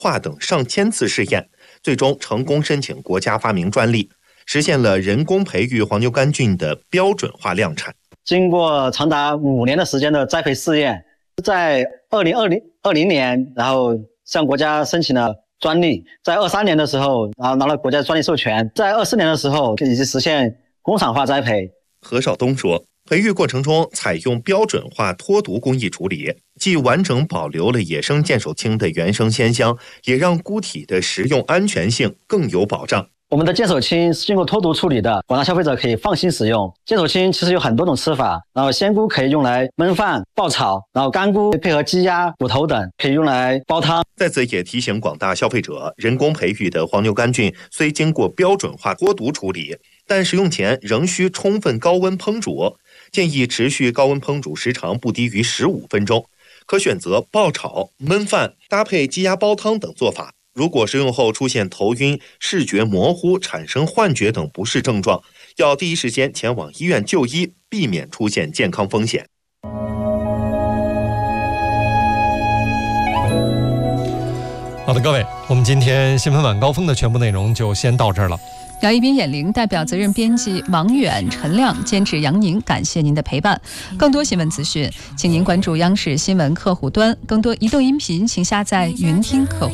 化等上千次试验，最终成功申请国家发明专利，实现了人工培育黄牛肝菌的标准化量产。 经过长达5年的时间的栽培试验，在2020年，然后向国家申请了专利，在23年的时候，然后拿了国家专利授权，在24年的时候已经实现工厂化栽培。 何绍东说，培育过程中采用标准化脱毒工艺处理，既完整保留了野生剑手青的原生鲜香，也让菇体的食用安全性更有保障。 我们的剑手青是经过脱毒处理的，广大消费者可以放心使用。剑手青其实有很多种吃法，然后鲜菇可以用来焖饭、爆炒，然后干菇配合鸡鸭、骨头等可以用来煲汤。 在此也提醒广大消费者，人工培育的黄牛肝菌虽经过标准化脱毒处理，但食用前仍需充分高温烹煮，建议持续高温烹煮时长不低于15分钟，可选择爆炒、焖饭搭配鸡鸭煲汤等做法。如果食用后出现头晕、视觉模糊、产生幻觉等不适症状，要第一时间前往医院就医，避免出现健康风险。 好的，各位，我们今天新闻晚高峰的全部内容就先到这儿了。 姚一斌、眼玲代表责任编辑王远、陈亮，监制杨宁，感谢您的陪伴。更多新闻资讯，请您关注央视新闻客户端，更多移动音频，请下载云听客户。